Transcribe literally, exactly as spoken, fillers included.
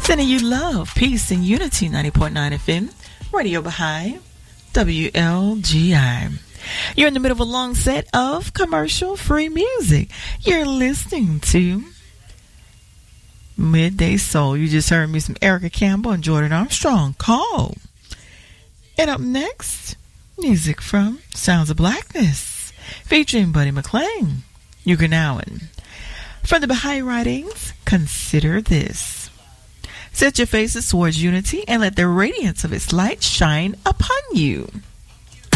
Sending you love, peace, and unity. ninety point nine F M, Radio Baha'i, W L G I. You're in the middle of a long set of commercial-free music. You're listening to Midday Soul. You just heard me some Erica Campbell and Jordan Armstrong. Call. And up next, music from Sounds of Blackness, featuring Buddy McLean, Ugranawan. From the Baha'i writings, consider this. Set your faces towards unity and let the radiance of its light shine upon you.